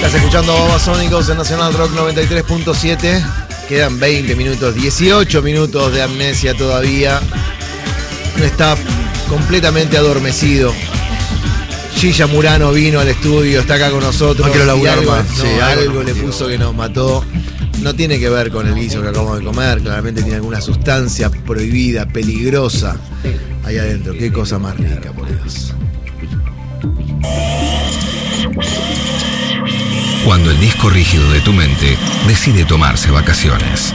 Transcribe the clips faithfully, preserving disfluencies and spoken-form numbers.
Estás escuchando Babasónicos en Nacional Rock noventa y tres punto siete. Quedan veinte minutos, dieciocho minutos de amnesia todavía. Un staff completamente adormecido. Gilla Murano vino al estudio, está acá con nosotros. No quiero laburar algo, más. no, Sí, algo le puso que nos mató. No tiene que ver con el guiso que acabamos de comer. Claramente tiene alguna sustancia prohibida, peligrosa ahí adentro. Qué cosa más rica, por Dios. Cuando el disco rígido de tu mente decide tomarse vacaciones.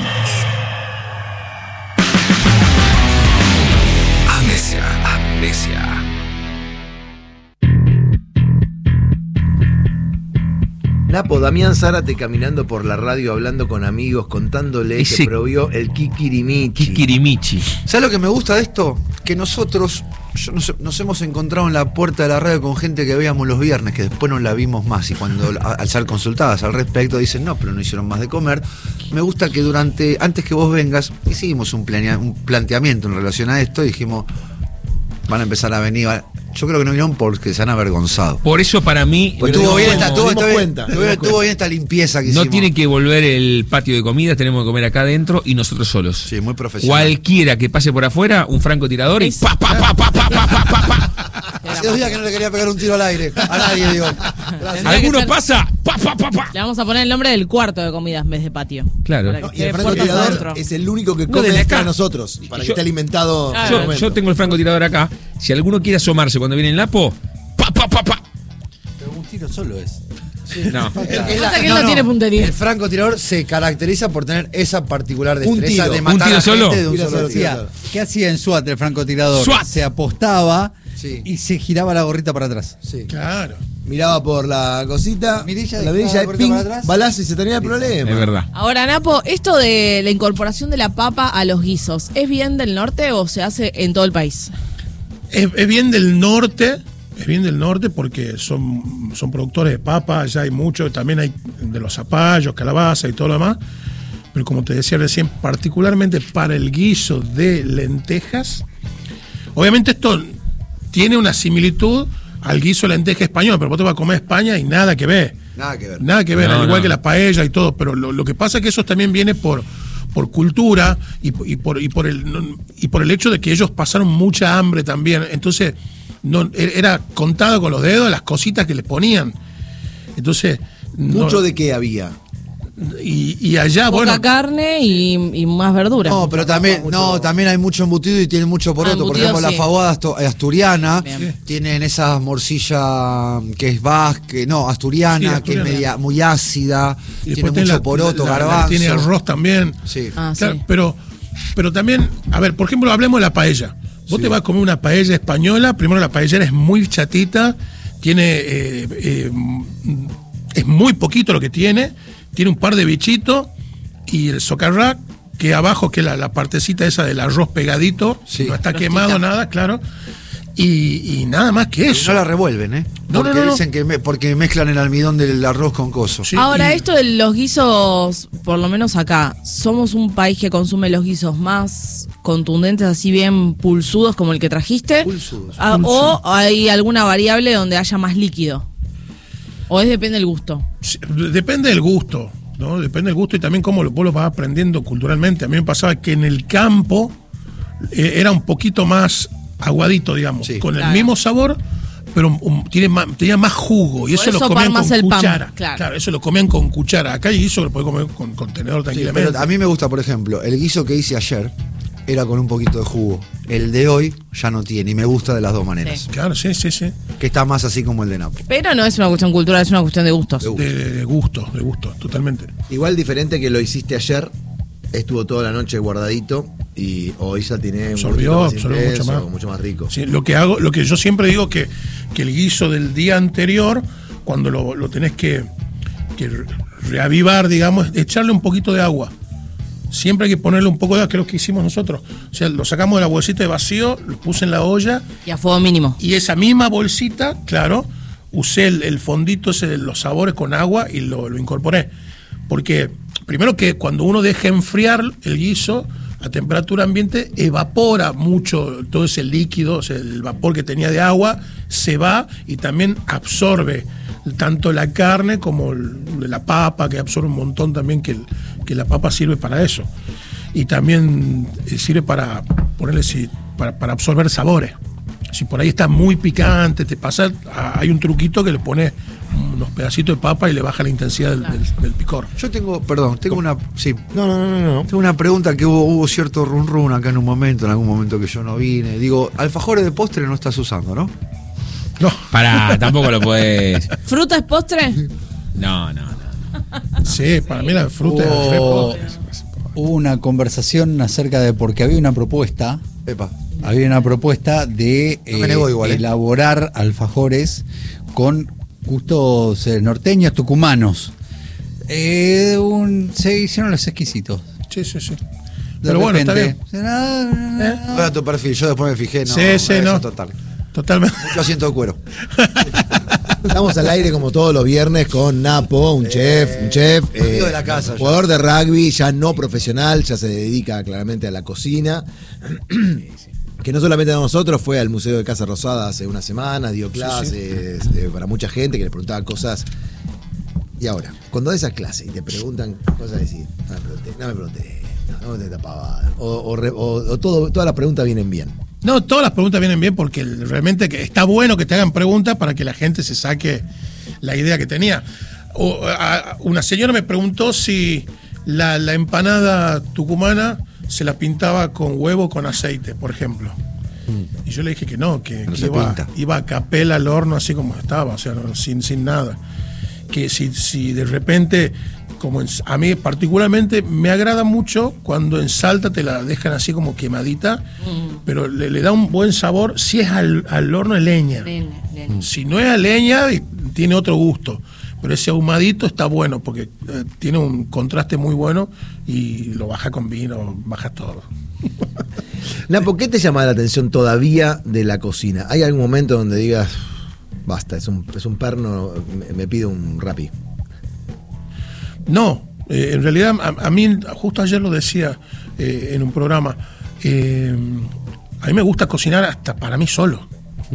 Amnesia, amnesia. Napo, Damián Zárate caminando por la radio, hablando con amigos, contándole Ese- que probió el Kikirimichi. Kikirimichi. ¿Sabes lo que me gusta de esto? Que nosotros yo, nos, nos hemos encontrado en la puerta de la radio con gente que veíamos los viernes, que después no la vimos más. Y cuando a- al ser consultadas al respecto dicen, no, pero no hicieron más de comer. Me gusta que durante, antes que vos vengas, hicimos un, planea- un planteamiento en relación a esto y dijimos, van a empezar a venir. Yo creo que no vinieron porque se han avergonzado. Por eso para mí Pues Pero tuvo nos bien, dimos esta, tuvo, cuenta, tuvo bien- nos dimos tuvo bien- cuenta. tuvo bien esta limpieza que no hicimos. tiene que volver el patio de comidas, tenemos que comer acá adentro y nosotros solos. Sí, muy profesional. Cualquiera que pase por afuera, un francotirador y Es- pa, pa, pa, pa, pa, pa, pa, pa, pa. Hace dos días que no le quería pegar un tiro al aire. A nadie, digo. Gracias. Tendría que ¿Alguno ser- pasa? Pa, pa, pa, pa. Le vamos a poner el nombre del cuarto de comidas en vez de patio. Claro. Para No, que y el quede puertas francotirador adentro. es el único que No, come desde extra acá. a nosotros, para que Yo- esté alimentado. Claro. en Yo, el momento. yo tengo el francotirador acá. Si alguno quiere asomarse cuando viene el Napo, pa, pa, pa, pa. Pero un tiro solo es. No. Es Pasa que él no tiene puntería. El francotirador se caracteriza por tener esa particular Un destreza tiro. de ¿Un matar tiro a solo? gente de un Tiro solo solo, tiro. tiro Hacía- solo. ¿Qué hacía en SWAT el francotirador? SWAT. Se apostaba Sí. y se giraba la gorrita para atrás. Sí. Claro. Miraba por la cosita, Mirilla, la dejaba mirilla la de gorrita ping, para atrás. balazo y se tenía el problema. Es verdad. Ahora, Napo, esto de la incorporación de la papa a los guisos, ¿es bien del norte o se hace en todo el país? Es, es bien del norte, es bien del norte porque son, son productores de papa, allá hay mucho, también hay de los zapallos, calabaza y todo lo demás. Pero como te decía recién, particularmente para el guiso de lentejas, obviamente esto tiene una similitud al guiso de lenteja español, pero vos te vas a comer España y nada que ver. Nada que ver. Nada que ver, No, al igual no. que la paella y todo, pero lo, lo que pasa es que eso también viene por, por cultura y, y por, y, por el, no- y por el hecho de que ellos pasaron mucha hambre también. Entonces, no, era contado con los dedos las cositas que les ponían. Entonces, no- Mucho de qué había. y, y allá, Poca bueno, carne y, y más verdura. No, pero también, no, también hay mucho embutido y tiene mucho poroto. Ah, Por embutido, ejemplo, sí. la faguada astu- asturiana Bien. tienen esa morcilla que es vasque, no, asturiana, Sí, que es asturiana. media, muy ácida, y tiene después mucho la- poroto, la- la- garbanzo. tiene arroz también. Sí. Ah, Claro, sí. pero, pero también, a ver, por ejemplo, hablemos de la paella. Vos Sí. te vas a comer una paella española, primero la paellera es muy chatita, tiene eh, eh, mm, es muy poquito lo que tiene, tiene un par de bichitos y el socarrá, que abajo, que es la, la partecita esa del arroz pegadito, Sí. no está Crostita. quemado nada, claro, y, y nada más que eso. No la revuelven, ¿eh? No, porque no, no, no. dicen que me- porque mezclan el almidón del arroz con coso. Sí, Ahora, y- esto de los guisos, por lo menos acá, ¿somos un país que consume los guisos más contundentes, así bien pulsudos como el que trajiste? Pulsudos. Ah, ¿O hay alguna variable donde haya más líquido? ¿O es depende del gusto? Sí, depende del gusto, ¿no? Depende del gusto y también cómo lo- vos lo vas aprendiendo culturalmente. A mí me pasaba que en el campo eh, era un poquito más aguadito, digamos, Sí. con Claro. el mismo sabor, pero um, tiene más, tenía más jugo y Podés eso lo sopar comían más con el pan, cuchara. claro. eso lo comían con cuchara. Acá y eso lo podés comer con contenedor Sí, tranquilamente. pero a mí me gusta, por ejemplo, el guiso que hice ayer era con un poquito de jugo. El de hoy ya no tiene y me gusta de las dos maneras. Sí. Claro, sí, sí, sí. Que está más así como el de Napo. Pero no es una cuestión cultural, es una cuestión de gustos. De gusto. De, de- de gusto, de gusto, totalmente. Igual diferente que lo hiciste ayer, estuvo toda la noche guardadito y hoy ya tiene un Absorbió, poquito más absorbió impreso, mucho más. mucho más rico. Sí, lo que hago, lo que yo siempre digo que, que el guiso del día anterior, cuando lo, lo tenés que, que reavivar, digamos, es echarle un poquito de agua. Siempre hay que ponerle un poco de agua, que es lo que hicimos nosotros. O sea, lo sacamos de la bolsita de vacío, lo puse en la olla Y a fuego mínimo. y esa misma bolsita, claro, usé el, el fondito ese de los sabores con agua y lo, lo incorporé. Porque primero que cuando uno deja enfriar el guiso a temperatura ambiente, evapora mucho todo ese líquido, o sea, el vapor que tenía de agua, se va y también absorbe tanto la carne como el- la papa, que absorbe un montón también, que, el- que la papa sirve para eso. Y también eh, sirve para ponerle si, para, para absorber sabores. Si por ahí está muy picante, te pasa, a- hay un truquito que le pone unos pedacitos de papa y le baja la intensidad del, del- del picor. Yo tengo, perdón, tengo una. Sí. No, no, no, no. Tengo una pregunta que hubo, hubo cierto run run acá en un momento, en algún momento que yo no vine. Digo, alfajores de postre no estás usando, ¿no? No, Pará, tampoco lo podés. ¿Fruta es postre? No, no, no. sí, para mí la fruta es re Hubo, pobre. hubo una conversación acerca de, porque había una propuesta, Epa. había una propuesta de No me negó igual, ¿eh? elaborar alfajores con gustos eh, norteños, tucumanos. Eh, un- se hicieron los exquisitos. Sí, sí, sí. De Pero bueno, está bien. repente, ¿Eh? No era tu perfil, yo después me fijé, no. Sí, sí, eso no. Total. Totalmente. Mucho asiento de cuero. Estamos al aire como todos los viernes con Napo, un chef, un chef, eh, amigo de la casa, jugador de rugby, ya no profesional, ya se dedica claramente a la cocina. Que no solamente a nosotros, fue al Museo de Casa Rosada hace unas semanas, dio clases eh, para mucha gente que le preguntaba cosas. Y ahora, cuando das esas clases y te preguntan cosas, decís, no me pregunté, no me pregunté, no me pregunté pavada. O, o, re- o- o todo, todas las preguntas vienen bien. No, todas las preguntas vienen bien porque realmente que está bueno que te hagan preguntas para que la gente se saque la idea que tenía. O, a- a- una señora me preguntó si la, la empanada tucumana se la pintaba con huevo o con aceite, por ejemplo. Y yo le dije que no, que, No que se iba, pinta. iba a capela al horno así como estaba, o sea, no, sin, sin nada. Que si, si de repente, como en- a mí particularmente me agrada mucho cuando en Salta te la dejan así como quemadita, pero le, le da un buen sabor si es al, al horno de leña. Leña, leña. Si no es a leña, y- tiene otro gusto. Pero ese ahumadito está bueno porque eh, tiene un contraste muy bueno y lo baja con vino, baja todo. Napo, ¿qué te llama la atención todavía de la cocina? ¿Hay algún momento donde digas, basta, es un, es un perno, me, me pide un rapi? No, eh, en realidad a, a mí, justo ayer lo decía eh, en un programa, eh, a mí me gusta cocinar hasta para mí solo.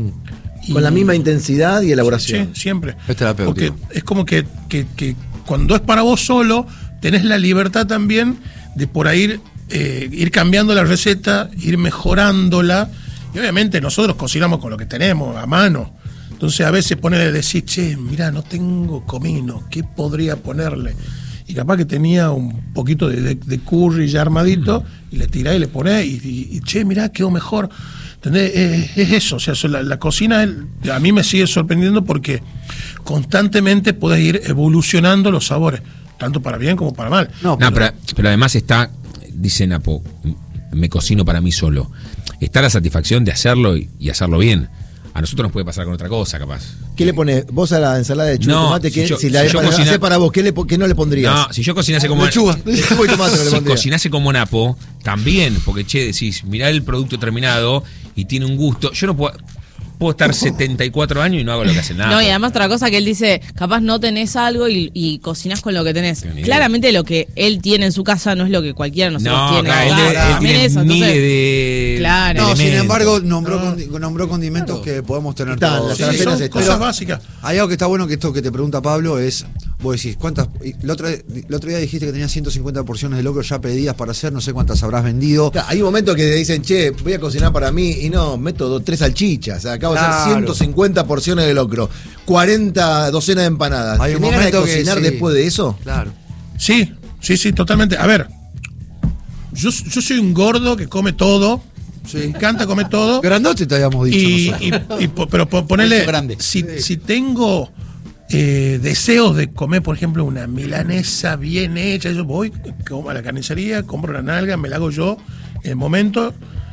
Y- Con la misma intensidad y elaboración. Sí, siempre. Es terapéutico. Porque es como que, que- que cuando es para vos solo, tenés la libertad también de por ahí eh, ir cambiando la receta, ir mejorándola. Y obviamente nosotros cocinamos con lo que tenemos a mano. Entonces a veces pone de decir, che, mirá, no tengo comino, ¿qué podría ponerle? Y capaz que tenía un poquito de, de- de curry ya armadito, y le tirás y le ponés, y, y- y, che, mirá, quedó mejor. ¿Entendés? Es, es eso, o sea, so- la, la cocina el- a mí me sigue sorprendiendo porque constantemente puedes ir evolucionando los sabores, tanto para bien como para mal. No, No, pero, pero además está, dice Napo, m- me cocino para mí solo. Está la satisfacción de hacerlo y, y hacerlo bien. A nosotros nos puede pasar con otra cosa, capaz. ¿Qué le pones? Vos a la ensalada de lechuga No, y tomate, si ¿qué- yo- si la si yo para, cocina- hacés para vos, ¿qué, le, po- qué no le pondrías? No, si yo cocinase como Lechuga, lechuga y tomate no le si pondría. cocinase como Napo, también, porque che, decís, mirá el producto terminado y tiene un gusto. Yo no puedo, puedo estar setenta y cuatro años y no hago lo que hace Napo. No, y además otra cosa que él dice, capaz no tenés algo y, y cocinás con lo que tenés. Tenés. Claramente lo que él tiene en su casa no es lo que cualquiera de nosotros No, tiene. claro, él, Claro, debe- él también tiene eso, miles entonces- de. Claro. No, de sin elementos. embargo, nombró, condi- nombró condimentos que podemos tener Están, todos. las Sí, alacenas son están. cosas Pero básicas. hay algo que está bueno que esto que te pregunta Pablo es, vos decís, ¿cuántas? y El otro, el otro día dijiste que tenías ciento cincuenta porciones de locro ya pedidas para hacer, no sé cuántas habrás vendido. Claro, hay un momento que dicen, che, voy a cocinar para mí, y no, meto dos, tres salchichas, o sea, acabo de hacer Claro. ciento cincuenta porciones de locro, cuarenta docenas de empanadas. Hay un ¿Tenés ganas de momento que cocinar sí. después de eso? Claro. Sí, sí, sí, totalmente. A ver, yo, yo soy un gordo que come todo, Sí. me encanta comer todo. Grandote te habíamos dicho Y, nosotros. y- y po- pero po- ponele, Beso grande. si, si tengo eh, deseos de comer, por ejemplo, una milanesa bien hecha, yo voy como a la carnicería, compro la nalga, me la hago yo, en el momento,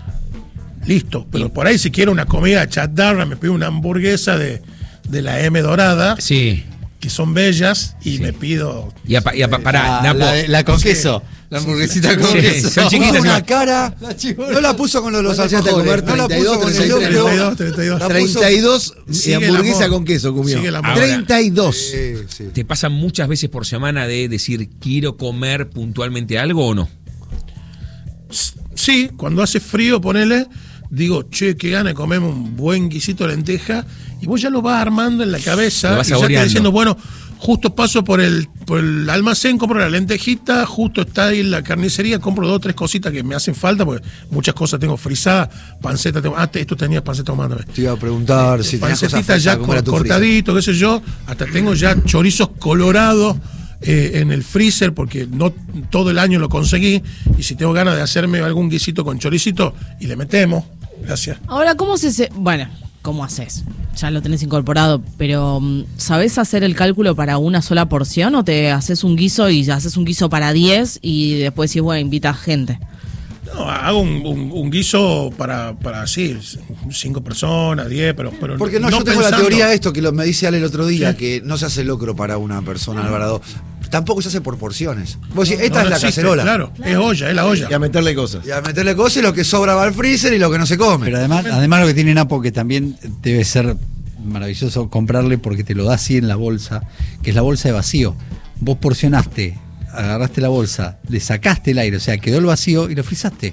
listo. Pero por ahí si quiero una comida chatarra, me pido una hamburguesa de, de la M dorada, Sí. que son bellas, y Sí. me pido... Y, apa- y apa- pará, La, Napo. la, de- la con Sí. queso. La hamburguesita con Sí, queso. son chiquitas, Puso una no. cara, no la puso con los, los ¿Cuánto llegaste a alfajores, comer? no la puso con el treinta y dos, locro, treinta y dos, treinta y dos. la puso- treinta y dos Sigue el hamburguesa amor. con queso comió. Sigue el amor. treinta y dos. Sí, sí. ¿Te pasa muchas veces por semana de decir quiero comer puntualmente algo o no? Sí, cuando hace frío, ponele, digo, che, qué gana de comerme un buen guisito de lenteja, y vos ya lo vas armando en la cabeza, Lo vas y ya estás saboreando. diciendo, bueno, justo paso por el, por el almacén, compro la lentejita, justo está ahí en la carnicería, compro dos o tres cositas que me hacen falta, porque muchas cosas tengo frisadas, panceta, tengo, ah, esto tenía panceta humana. Te iba a preguntar si tenías cosas Pancetita frescas ya como era tu freezer. cortadito, qué sé yo, hasta tengo ya chorizos colorados eh, en el freezer, porque no todo el año lo conseguí, y si tengo ganas de hacerme algún guisito con choricito, y le metemos. Gracias. Ahora, ¿cómo se... se- Bueno, ¿cómo haces? Ya lo tenés incorporado, pero mm, ¿sabés hacer el cálculo para una sola porción o te haces un guiso y haces un guiso para diez y después decís, bueno, invitas gente? No, hago un, un- un guiso para, para sí, cinco personas, diez, pero, pero Porque no, yo tengo pensando- la teoría de esto que lo, me dice Ale el otro día, Sí. que no se hace locro para una persona, Alvarado. Tampoco se hace por porciones. Vos decís, No, esta no es la existe, cacerola. Claro, es olla, es la olla. Y a meterle cosas. Y a meterle cosas y lo que sobra va al freezer y lo que no se come. Pero además, además lo que tiene Napo, que también debe ser maravilloso comprarle porque te lo da así en la bolsa, que es la bolsa de vacío. Vos porcionaste, agarraste la bolsa, le sacaste el aire, o sea, quedó el vacío y lo frizaste.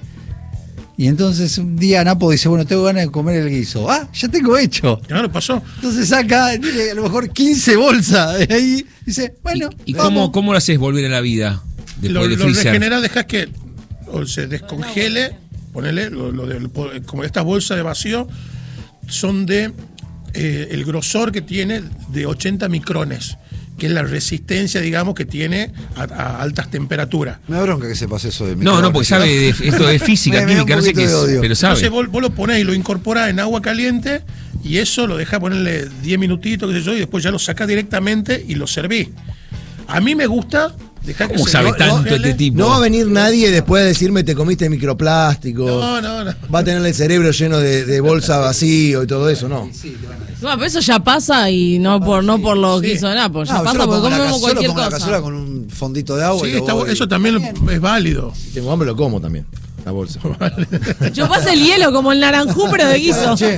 Y entonces un día Napo dice, bueno, tengo ganas de comer el guiso. Ah, ya tengo hecho. Claro, pasó. Entonces saca, tiene a lo mejor quince bolsas de ahí. Dice, bueno, ¿Y, y vamos. cómo, cómo lo haces volver a la vida después Lo, de lo freezer? regenerás, dejás que o se descongele, ponele, lo, lo de- como estas bolsas de vacío son de eh, el grosor que tiene de ochenta micrones, que es la resistencia, digamos, que tiene a, a altas temperaturas. Me da bronca que sepas eso de mí. No, no, porque sabe de, esto de física, Me- me da un química, no sé poquito qué es, de odio. pero sabe. Entonces vos, vos lo ponés y lo incorporás en agua caliente, y eso lo dejás ponerle diez minutitos, qué sé yo, y después ya lo sacás directamente y lo servís. A mí me gusta dejar que ¿Cómo se sabe lo- tanto congele. este tipo? No va a venir nadie después de decirme te comiste microplástico. No, no, no. Va a tener el cerebro lleno de, de bolsa vacío y todo eso, ¿no? No, pero eso ya pasa y no por no por los Sí. guisos de Napo, ya No, yo pasa lo porque pongo en la comemos ca- yo lo cualquier pongo en la cazuela cosa. con un fondito de agua. Sí, y lo está- voy- eso también es válido. Si tengo hambre lo como también, la bolsa. Chupás el hielo como el naranjú, pero de guiso. Che,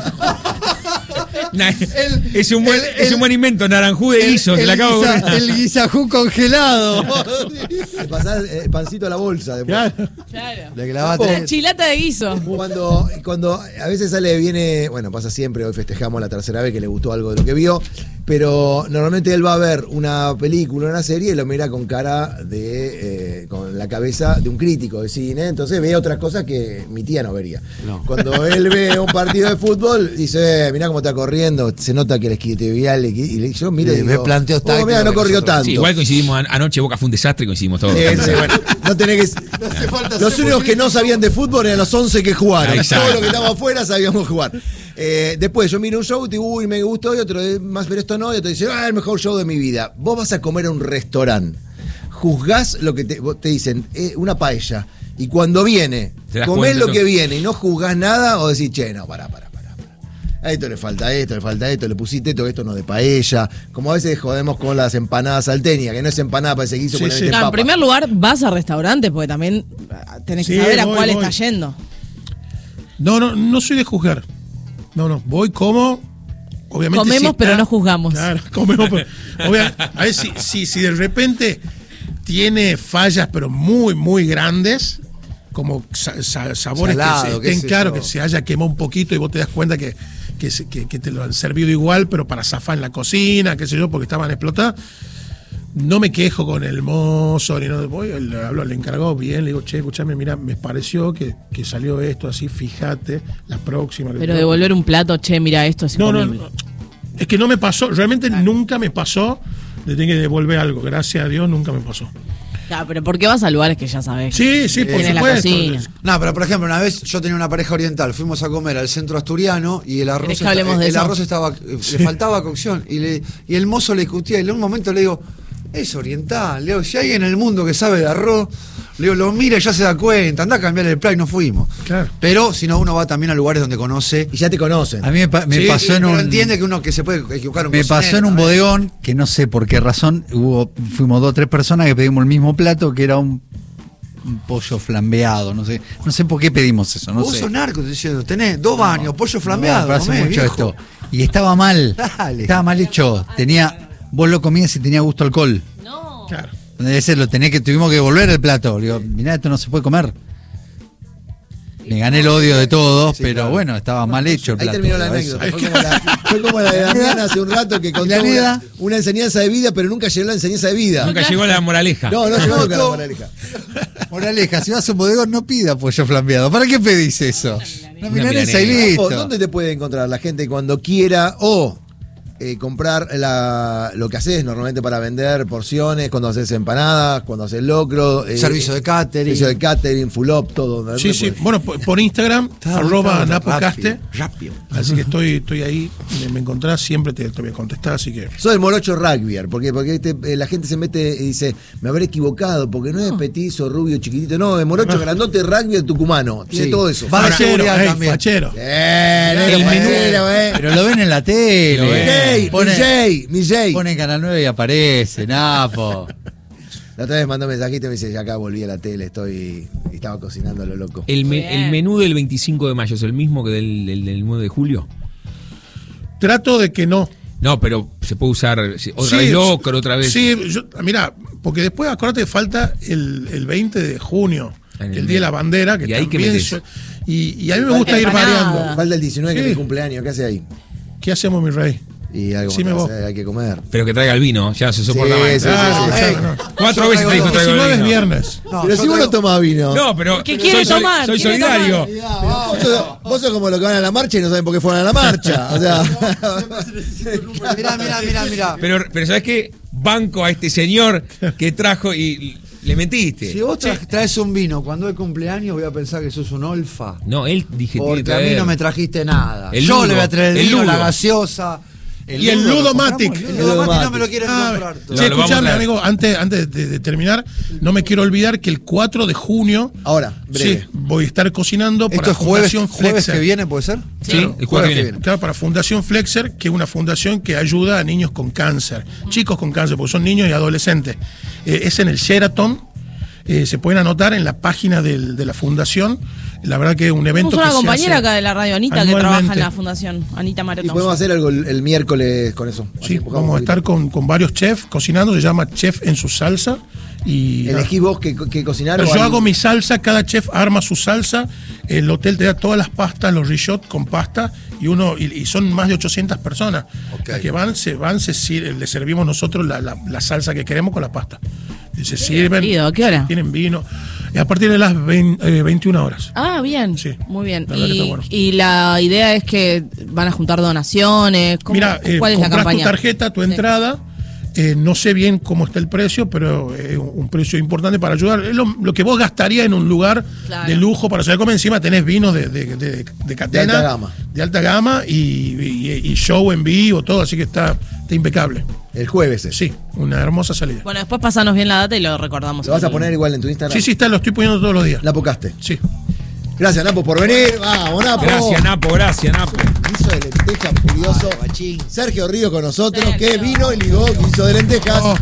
Na- es, un buen, es un buen invento, naranjú de guiso, el, se la acabo de guisa- poner. el guisajú congelado. Le pasás el pancito a la bolsa después. Claro. Claro. la que la va a La tener- chilata de guiso. Cuando, cuando a veces sale, viene, bueno, pasa siempre, hoy festejamos la tercera vez que le gustó algo de lo que vio, pero normalmente él va a ver una película, una serie y lo mira con cara de, eh, con la cabeza de un crítico de cine, entonces ve otras cosas que mi tía no vería. No. Cuando él ve un partido de fútbol, dice, eh, mirá cómo está corriendo, se nota que el isquiotibial, y y yo miro y Sí, digo, ve planteos "Oh, mirá, tácticos no que corrió nosotros". tanto. Sí, igual coincidimos an- anoche, Boca fue un desastre y coincidimos todos. Sí, sí, bueno, no tenés que. Los únicos que no sabían de fútbol eran los once que jugaron. Exacto. Todos los que estábamos afuera sabíamos jugar. Eh, después yo miro un show y digo, uy, me gustó, y otro eh, más, pero esto no, y otro dice, ah, el mejor show de mi vida. Vos vas a comer a un restaurante, juzgás lo que te, vos te dicen, eh, una paella, y cuando viene, Te das comés cuenta, lo que ¿no? viene y no juzgás nada, o decís, che, no, pará, pará. A esto le falta esto, le falta esto, le pusiste esto, esto no de paella. Como a veces jodemos con las empanadas salteñas, que no es empanada para ese guiso, Sí, porque le sí. meten No, en papa. primer lugar, vas a restaurantes porque también ah, tenés que Sí, saber a voy, cuál voy. está yendo. No, no, no soy de juzgar. No, no, voy como. Obviamente. Comemos, si pero está- no juzgamos. Claro, comemos, pero. obvia- a ver si, si, si de repente tiene fallas, pero muy, muy grandes, como sa- sa- sabores Salado, que qué se estén sé claro, yo. que se haya quemado un poquito y vos te das cuenta que, que, se- que- que te lo han servido igual, pero para zafar en la cocina, qué sé yo, porque estaban explotadas. No me quejo con el mozo, ni no, voy, le hablo al encargado bien, le digo, che, escuchame, mira, me pareció que, que salió esto así, fíjate, la próxima. que- Pero devolver un plato, che, mira, esto es no, no, incomible. no. Es que no me pasó, realmente nunca me pasó de tener que devolver algo. Gracias a Dios nunca me pasó. Claro, pero ¿por qué vas a lugares que ya sabés? Sí, sí, por Tienes la supuesto. cocina. No, pero por ejemplo, una vez yo tenía una pareja oriental, fuimos a comer al centro asturiano y el arroz, ¿Querés que esta- hablemos de el eso? arroz estaba, eh, le faltaba cocción y, le, y el mozo le discutía y en un momento le digo, es oriental, le digo, si hay en el mundo que sabe de arroz, le digo, lo mira y ya se da cuenta, anda a cambiar el plan y no fuimos. Claro. Pero si no, uno va también a lugares donde conoce. Y ya te conocen. A mí me, pa- me Sí, pasó sí, en pero un. entiende que uno que se puede equivocar un Me cocinero pasó en un también. bodegón que no sé por qué razón hubo, fuimos dos o tres personas que pedimos el mismo plato que era un, un pollo flambeado, no sé, no sé por qué pedimos eso, no Vos sé. sos narco, te diciendo, tenés dos baños, pollo flambeado, No, pero hace comé, mucho viejo. esto. Y estaba mal. Dale. Estaba mal hecho. Tenía, vos lo comías y tenía gusto a alcohol. No. Claro. Ese lo tenés que, tuvimos que devolver el plato. Le digo, mirá, esto no se puede comer. Me Le gané el odio de todos, Sí, pero claro. bueno, estaba mal hecho el Ahí plato. terminó la a eso. anécdota. Fue como la, fue como la de Damián hace un rato que contó ¿La una, neda? una enseñanza de vida, pero nunca llegó la enseñanza de vida. Nunca llegó la moraleja. No, no llegó nunca la No, moraleja. Moraleja, si vas a un bodegón no pida pollo flambeado. ¿Para qué pedís eso? Una milanesa y milanesa. Napo, listo. ¿dónde te puede encontrar la gente cuando quiera o eh, comprar la, lo que haces normalmente para vender porciones, cuando haces empanadas, cuando haces locro? eh, Servicio de catering. Servicio de catering, full up, todo. ¿dónde Sí, sí. puede? Bueno, por, por Instagram, Está- arroba está napocaste. Rápido. rápido. Así que estoy, estoy ahí. Me, me encontrás, siempre te, te voy a contestar. Así que. Soy el morocho rugbyer, porque, porque este, eh, la gente se mete y dice, me habré equivocado, porque no es petizo, rubio, chiquitito, no, es morocho, grandote, rugby tucumano, tiene Sí. todo eso. Va de Fachero, seguridad ey, también. fachero. Bien, El el menú, menú, eh. pero lo ven en la tele. Lo ven. Jay, Pone- mi Jay, mi Jay. Pone Canal nueve y aparece, Napo. La otra vez mandó un mensajito y me dice, ya acá volví a la tele, estoy, estaba cocinando a lo loco. El, me- Bien. el menú del veinticinco de mayo es el mismo que del, del, del nueve de julio. Trato de que no. No, pero se puede usar si- otra Sí, vez locro, otra vez. Sí, yo, mira, porque después acuérdate que falta el, el veinte de junio, En el el Día de la medio. Bandera, que ¿Y ahí qué también metés? so- y, y a mí me gusta ir Empanada. variando. Falta el diecinueve que Sí. es mi cumpleaños, ¿qué hace ahí? ¿Qué hacemos, mi rey? Y algo Decime más, vos. eh, hay que comer. Pero que traiga el vino, ya se soporta Sí, más. sí, sí, Ah, sí, ey, sí. no. Cuatro Yo veces te dijo traigo traigo diecinueve el es vino. viernes. No, Pero yo si vos no traigo- tomás vino. No, pero ¿Qué quiere soy, tomar? soy ¿Quiere solidario. tomar? Vos sos, vos sos como los que van a la marcha y no saben por qué fueron a la marcha. O sea, Mirá, mirá, mirá, mirá. Pero, pero ¿sabes qué? Banco a este señor que trajo y le mentiste. Si vos tra- traes un vino cuando es cumpleaños, voy a pensar que sos un olfa. No, él dije tiene Porque que a mí traer. no me trajiste nada. El Yo ludo, le voy a traer el, el vino, la ludo. gaseosa. Y el ludo, Ludomatic. compramos El El Ludomatic no me lo Ludomatic. quieren Ah, comprar. Lo- che, lo vamos a escuchame, traer. amigo, antes, antes de, de terminar, no me quiero olvidar que el cuatro de junio ahora, breve. sí, voy a estar cocinando Esto para es jueves, Fundación jueves Flexer. que viene, ¿puede ser? Sí, Claro, el jueves que viene. Claro, para Fundación Flexer, que es una fundación que ayuda a niños con cáncer, chicos con cáncer, porque son niños y adolescentes. Eh, es en el Sheraton. Eh, se pueden anotar en la página del- de la fundación. La verdad que es un evento Tenemos una que se compañera hace acá de la radio, Anita, que anualmente. trabaja en la fundación. Anita Y Maroto. podemos hacer algo el, el miércoles con eso. Así Sí, empujamos vamos a un estar poquito. con, con varios chefs cocinando, se llama Chef en su salsa. Y ¿Elegís vos que, que cocinar? o yo hay- hago mi salsa, cada chef arma su salsa, el hotel te da todas las pastas, los risottos con pasta, y uno y, y son más de ochocientas personas. Ok. Las que van, se van, se sir- le servimos nosotros la, la- la salsa que queremos con la pasta. Y se sirven, divertido. ¿A qué hora? tienen vino, y a partir de las vein- eh, veintiuna horas. Ah, bien. Sí. Muy bien. La verdad que Y, está bueno. y la idea es que van a juntar donaciones. ¿Cómo- Mira, eh, ¿Cuál es la compras tu campaña? tarjeta, tu Sí. entrada. eh, no sé bien cómo está el precio, pero es un un precio importante para ayudar. Es lo, lo que vos gastarías en un lugar Claro. de lujo para hacer comer. Encima tenés vinos de, de, de, de catena. alta gama. De alta gama y, y- y show en vivo, todo. Así que está, está impecable. El jueves es. Sí, una hermosa salida. Bueno, después pasanos bien la data y lo recordamos. ¿Lo vas a aquí. poner igual en tu Instagram? Sí, sí, está, lo estoy poniendo todos los días. La pocaste. Sí. Gracias, Napo, por venir. Vamos, Napo. Gracias, Napo, gracias, Napo. Hizo de lentejas furioso. Sergio Río con nosotros, Sergio. que vino y ligó, que hizo de lentejas. Oh,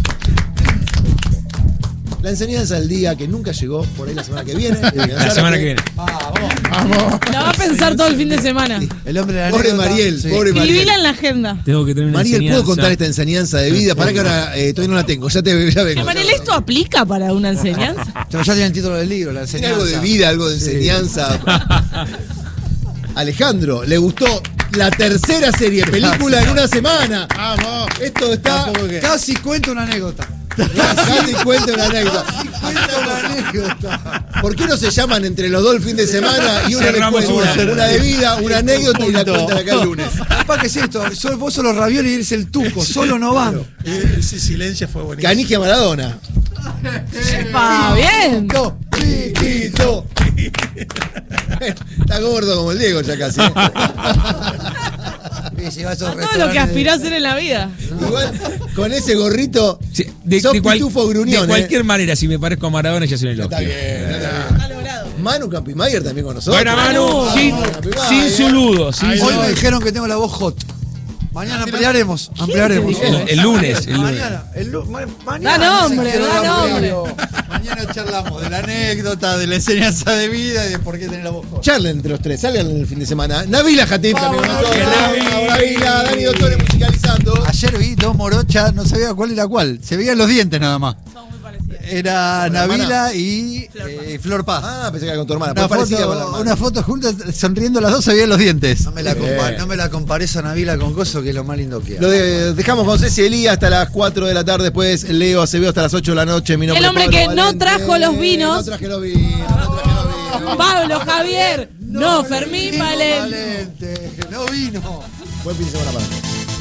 La enseñanza del día que nunca llegó, por ahí la semana que viene. La semana que viene. vamos. La va a pensar todo el fin de semana. El hombre de la Pobre anécdota. Mariel, Sí. pobre Mariel. Escribila en la agenda. Tengo que tener una Mariel, ¿puedo enseñanza. contar esta enseñanza de vida? Para que ahora eh, todavía no la tengo, ya, te, ya vengo. Mariel, ¿esto aplica para una enseñanza? Pero ya tiene el título del libro, la Tiene enseñanza. algo de vida, algo de enseñanza. Alejandro, le gustó la tercera serie, película en una semana. Vamos. Esto está. Casi cuento una anécdota. Casi cuenta una anécdota. Cuento una anécdota. ¿Por qué no se llaman entre los dos el fin de semana y una le Cerramos cuenta? una. Una de vida, una anécdota y la cuentan acá el lunes? Capaz que es esto, solo- vos solo ravioles y eres el tuco, solo no van. Eh, Ese silencio fue buenísimo. Canigia Maradona. ¡Ah, bien! Chiquito, chiquito. Está gordo como el Diego ya casi. Y si vas a A esos todo lo que restaurantes- aspiró a hacer en la vida. Igual, con ese gorrito, Sí, de, sos de cual- pitufo gruñón, de cualquier eh. manera, si me parezco a Maradona, ya soy un elogio. Está bien, está bien. Manu Campimayer también con nosotros. Buena Manu, sin, Campimayer. sin su ludo. Sin Ay, su- Hoy me dijeron que tengo la voz hot. Mañana ampliaremos, ampliaremos. El, el lunes, el lunes. Mañana, el lu- ma- mañana. Da no sé nombre, qué da hora, nombre. pero Mañana charlamos de la anécdota, de la enseñanza de vida y de por qué tener la voz hot. Charlen entre los tres, salgan el fin de semana. Nabila Jatif también con Vamos, nosotros. Nabila. Vamos, Nabila, Dani Dottore musicalizando. Ayer vi dos morochas, no sabía cuál era cuál. Se veían los dientes nada más. Son muy parecidas. Era ¿Con la Nabila hermana? y eh, Flor Paz. Ah, pensé que era con tu hermana. Una Pues parecía con la foto, hermana. una foto juntas, sonriendo las dos, se veían los dientes. No me la, Bien. compa- no me la compares a Nabila con Coso, que es lo más lindo que hay. Lo de- dejamos con Ceci Elías hasta las cuatro de la tarde, después Leo Acevedo hasta las ocho de la noche. Mi nombre El es hombre Pablo que no Valente. trajo los vinos. No traje los vinos, no traje los vinos. Pablo, Javier, no, Fermín Valente. Valente, no vino. Buen fin de semana para todos.